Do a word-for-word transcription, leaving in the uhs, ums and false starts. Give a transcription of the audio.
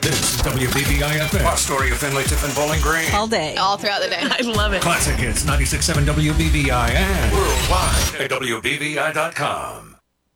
This is W B V I F M. Our story of Finley, Tiffin, Bowling Green. All day. All throughout the day. I love it. Classic Hits ninety-six point seven W B V I and worldwide at W B V I dot com.